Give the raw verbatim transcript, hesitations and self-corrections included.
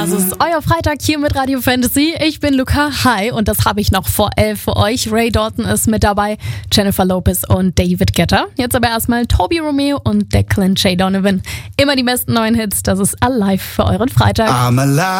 Das ist euer Freitag hier mit Radio Fantasy. Ich bin Luca, hi, und das habe ich noch vor elf für euch. Ray Dalton ist mit dabei, Jennifer Lopez und David Guetta. Jetzt aber erstmal Toby Romeo und Declan Shay Donovan. Immer die besten neuen Hits, das ist Alive für euren Freitag. I'm alive.